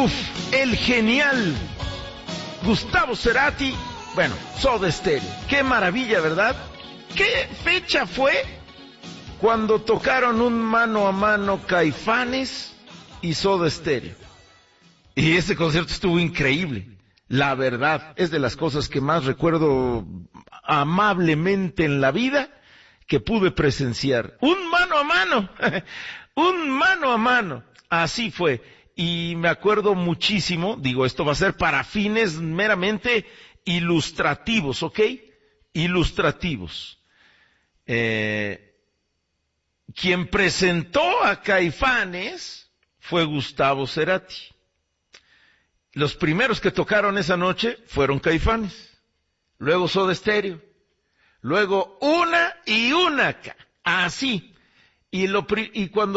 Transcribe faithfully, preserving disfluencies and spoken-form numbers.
Uf, el genial Gustavo Cerati, bueno, Soda Stereo. Qué maravilla, ¿verdad? ¿Qué fecha fue cuando tocaron un mano a mano Caifanes y Soda Stereo? Y ese concierto estuvo increíble. La verdad, es de las cosas que más recuerdo amablemente en la vida que pude presenciar. Un mano a mano, un mano a mano. Así fue. Y me acuerdo muchísimo, digo, esto va a ser para fines meramente ilustrativos, ¿ok? Ilustrativos. Eh, quien presentó a Caifanes fue Gustavo Cerati. Los primeros que tocaron esa noche fueron Caifanes, luego Soda Stereo, luego una y una, así. Y, lo, y cuando